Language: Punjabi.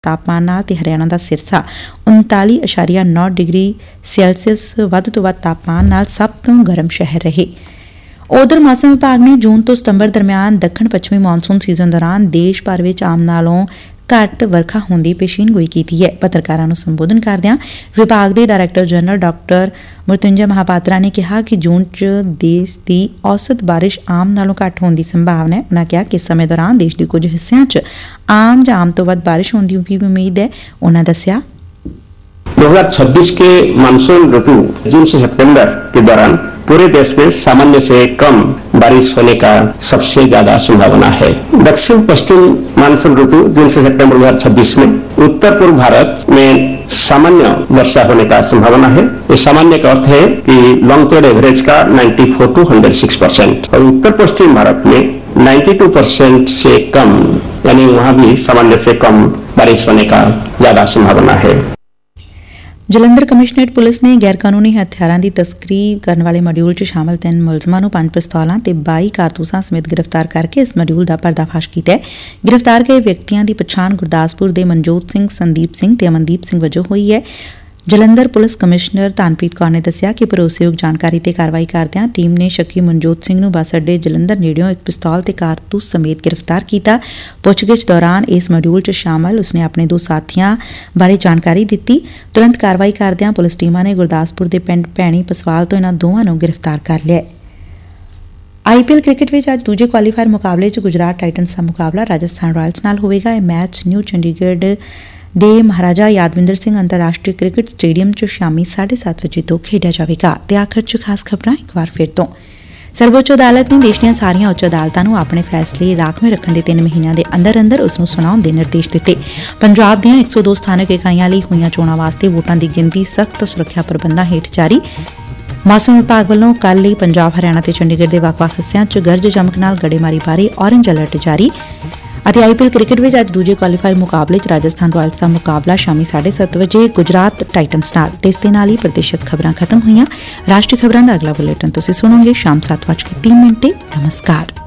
ਤਾਪਮਾਨ ਨਾਲ ਤੇ ਹਰਿਆਣਾ ਦਾ ਸਿਰਸਾ 39.9 ਡਿਗਰੀ ਸੈਲਸੀਅਸ ਵੱਧ ਤੋਂ ਵੱਧ ਤਾਪਮਾਨ ਨਾਲ ਸਭ ਤੋਂ ਗਰਮ ਸ਼ਹਿਰ ਰਹੇ। ਉਧਰ ਮੌਸਮ ਵਿਭਾਗ ਨੇ ਜੂਨ ਤੋਂ ਸਤੰਬਰ ਦਰਮਿਆਨ ਦੱਖਣ ਪੱਛਮੀ ਮੌਨਸੂਨ ਸੀਜ਼ਨ ਦੌਰਾਨ ਦੇਸ਼ ਭਰ ਵਿੱਚ ਆਮ ਨਾਲੋਂ ਘੱਟ ਵਰਖਾ ਹੋਣ ਦੀ ਪੇਸ਼ੀਨਗੋਈ ਕੀਤੀ ਹੈ। ਪੱਤਰਕਾਰਾਂ ਨੂੰ ਸੰਬੋਧਨ ਕਰਦਿਆਂ ਵਿਭਾਗ ਦੇ ਡਾਇਰੈਕਟਰ ਜਨਰਲ ਡਾਕਟਰ ਮ੍ਰਿਤੁੰਜੈ ਮਹਾਪਾਤਰਾ ਨੇ ਕਿਹਾ ਕਿ ਜੂਨ 'ਚ ਦੇਸ਼ ਦੀ ਔਸਤ ਬਾਰਿਸ਼ ਆਮ ਨਾਲੋਂ ਘੱਟ ਹੋਣ ਦੀ ਸੰਭਾਵਨਾ ਹੈ। ਉਨ੍ਹਾਂ ਕਿਹਾ ਕਿ ਇਸ ਸਮੇਂ ਦੌਰਾਨ ਦੇਸ਼ ਦੇ ਕੁਝ ਹਿੱਸਿਆਂ 'ਚ ਆਮ ਜਾਂ ਆਮ ਤੋਂ ਵੱਧ ਬਾਰਿਸ਼ ਹੋਣ ਦੀ ਵੀ ਉਮੀਦ ਹੈ। ਉਨ੍ਹਾਂ ਦੱਸਿਆ 2026 के मानसून ऋतु जून से सितंबर के दौरान पूरे देश में सामान्य से कम बारिश होने का सबसे ज्यादा संभावना है। दक्षिण पश्चिम मानसून ऋतु जून से सितंबर 2026 में उत्तर पूर्व भारत में सामान्य वर्षा होने का संभावना है। इस सामान्य का अर्थ है कि लॉन्ग पीरियड एवरेज का 94 to 106% और उत्तर पश्चिम भारत में 92% से कम, यानी वहां भी सामान्य से कम बारिश होने का ज्यादा संभावना है। ਜਲੰਧਰ ਕਮਿਸ਼ਨਰੇਟ ਪੁਲਿਸ ਨੇ ਗੈਰ ਕਾਨੂੰਨੀ ਹਥਿਆਰਾਂ ਦੀ ਤਸਕਰੀ ਕਰਨ ਵਾਲੇ ਮੋਡਿਊਲ 'ਚ ਸ਼ਾਮਲ 3 ਮੁਲਜ਼ਮਾਂ ਨੂੰ 5 ਪਿਸਤੌਲਾਂ ਤੇ 22 ਕਾਰਤੂਸਾਂ ਸਮੇਤ ਗ੍ਰਿਫਤਾਰ ਕਰਕੇ ਇਸ ਮੋਡਿਊਲ ਦਾ ਪਰਦਾਫਾਸ਼ ਕੀਤਾ ਹੈ। ਗ੍ਰਿਫਤਾਰ ਕੀਤੇ ਵਿਅਕਤੀਆਂ ਦੀ ਪਛਾਣ ਗੁਰਦਾਸਪੁਰ ਦੇ ਮਨਜੋਤ ਸਿੰਘ, ਸੰਦੀਪ ਸਿੰਘ ਤੇ ਅਮਨਦੀਪ ਸਿੰਘ ਵਜੋਂ ਹੋਈ ਹੈ। ਜਲੰਧਰ ਪੁਲਿਸ ਕਮਿਸ਼ਨਰ ਧਨਪ੍ਰੀਤ ਕੌਰ ਨੇ ਦੱਸਿਆ ਕਿ ਭਰੋਸੇਯੋਗ ਜਾਣਕਾਰੀ ਤੇ ਕਾਰਵਾਈ ਕਰਦਿਆਂ ਟੀਮ ਨੇ ਸ਼ੱਕੀ ਮਨਜੋਤ ਸਿੰਘ ਨੂੰ ਬੱਸ ਅੱਡੇ ਜਲੰਧਰ ਨੇੜਿਓਂ ਇੱਕ ਪਿਸਤੌਲ ਤੇ ਕਾਰਤੂਸ ਸਮੇਤ ਗ੍ਰਿਫਤਾਰ ਕੀਤਾ। ਪੁੱਛਗਿੱਛ ਦੌਰਾਨ ਇਸ ਮੋਡਿਊਲ 'ਚ ਸ਼ਾਮਲ ਉਸਨੇ ਆਪਣੇ 2 ਸਾਥੀਆਂ ਬਾਰੇ ਜਾਣਕਾਰੀ ਦਿੱਤੀ। ਤੁਰੰਤ ਕਾਰਵਾਈ ਕਰਦਿਆਂ ਪੁਲਿਸ ਟੀਮਾਂ ਨੇ ਗੁਰਦਾਸਪੁਰ ਦੇ ਪਿੰਡ ਭੈਣੀ ਪਸਵਾਲ ਤੋਂ ਇਹਨਾਂ ਦੋਵਾਂ ਨੂੰ ਗ੍ਰਿਫਤਾਰ ਕਰ ਲਿਆ। IPL ਕ੍ਰਿਕਟ ਵਿੱਚ ਅੱਜ ਦੂਜੇ ਕੁਆਲੀਫਾਇਰ ਮੁਕਾਬਲੇ 'ਚ ਗੁਜਰਾਤ ਟਾਈਟਨਸ ਦਾ ਮੁਕਾਬਲਾ ਰਾਜਸਥਾਨ ਰਾਇਲਸ ਨਾਲ ਹੋਵੇਗਾ। ਇਹ ਮੈਚ ਨਿਊ ਚੰਡੀਗੜ੍ਹ ਦੇ ਮਹਾਰਾਜਾ ਯਾਦਵਿੰਦਰ ਸਿੰਘ ਅੰਤਰਰਾਸ਼ਟਰੀ ਕ੍ਰਿਕਟ ਸਟੇਡੀਅਮ 'ਚ ਸ਼ਾਮੀ 7:30 ਵਜੇ ਤੋਂ ਖੇਡਿਆ ਜਾਵੇਗਾ। ਤੇ ਆਖਰ 'ਚ ਖਾਸ ਖਬਰਾਂ ਇੱਕ ਵਾਰ ਫਿਰ ਤੋਂ। ਸਰਵਉੱਚ ਅਦਾਲਤ ਨੇ ਦੇਸ਼ ਦੀਆਂ ਸਾਰੀਆਂ ਉੱਚ ਅਦਾਲਤਾਂ ਨੂੰ ਆਪਣੇ ਫੈਸਲੇ ਰਾਖਵੇਂ ਰੱਖਣ ਦੇ 3 ਮਹੀਨਿਆਂ ਦੇ ਅੰਦਰ ਉਸ ਨੂੰ ਸੁਣਾਉਣ ਦੇ ਨਿਰਦੇਸ਼ ਦਿੱਤੇ। ਪੰਜਾਬ ਦੀਆਂ 102 ਸਥਾਨਕ ਇਕਾਈਆਂ ਲਈ ਹੋਈਆਂ ਚੋਣਾਂ ਵਾਸਤੇ ਵੋਟਾਂ ਦੀ ਗਿਣਤੀ ਸਖਤ ਸੁਰੱਖਿਆ ਪ੍ਰਬੰਧਾਂ ਹੇਠ ਜਾਰੀ। ਮੌਸਮ ਵਿਭਾਗ ਵੱਲੋਂ ਕੱਲ੍ਹ ਲਈ ਪੰਜਾਬ, ਹਰਿਆਣਾ ਤੇ ਚੰਡੀਗੜ੍ਹ ਦੇ ਵੱਖ-ਵੱਖ ਹਿੱਸਿਆਂ 'ਚ ਗਰਜ ਚਮਕ ਨਾਲ ਗੜੇਮਾਰੀ ਬਾਰੇ ਔਰੇਂਜ ਅਲਰਟ ਜਾਰੀ। ਅਤੇ IPL ਕ੍ਰਿਕਟ ਵਿੱਚ ਅੱਜ ਦੂਜੇ ਕੁਆਲੀਫਾਇਰ ਮੁਕਾਬਲੇ 'ਚ ਰਾਜਸਥਾਨ ਰਾਇਲਸ ਦਾ ਮੁਕਾਬਲਾ ਸ਼ਾਮੀ 7:30 ਵਜੇ ਗੁਜਰਾਤ ਟਾਈਟਨਸ ਨਾਲ। ਤੇ ਇਸ ਦੇ ਨਾਲ ਹੀ ਪ੍ਰਦੇਸ਼ਕ ਖਬਰਾਂ ਖਤਮ ਹੋਈਆਂ। ਰਾਸ਼ਟਰੀ ਖਬਰਾਂ ਦਾ ਅਗਲਾ ਬੁਲੇਟਿਨ ਤੁਸੀਂ ਸੁਣੋਗੇ ਸ਼ਾਮ 7:30 ਤੇ। ਨਮਸਕਾਰ।